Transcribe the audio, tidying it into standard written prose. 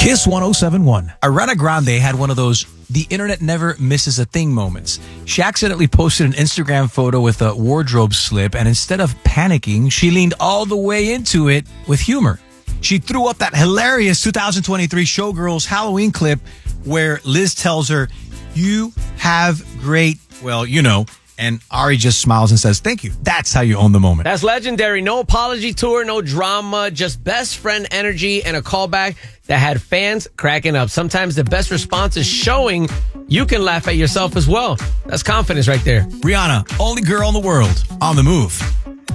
Kiss 107.1. Ariana Grande had one of those the internet never misses a thing moments. She accidentally posted an Instagram photo with a wardrobe slip, and instead of panicking, she leaned all the way into it with humor. She threw up that hilarious 2023 Showgirls Halloween clip where Liz tells her, "You have great," well, you know, and Ari just smiles and says, "Thank you." That's how you own the moment. That's legendary. No apology tour, no drama, just best friend energy and a callback that had fans cracking up. Sometimes the best response is showing you can laugh at yourself as well. That's confidence right there. Rihanna, only girl in the world, on the move.